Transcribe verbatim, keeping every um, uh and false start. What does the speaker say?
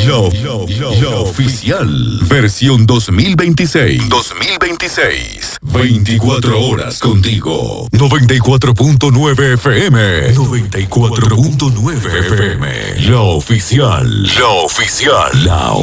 La, la oficial. Versión dos mil veintiséis. dos mil veintiséis. veinticuatro horas contigo. noventa y cuatro punto nueve F M. noventa y cuatro punto nueve F M. La oficial. La oficial. La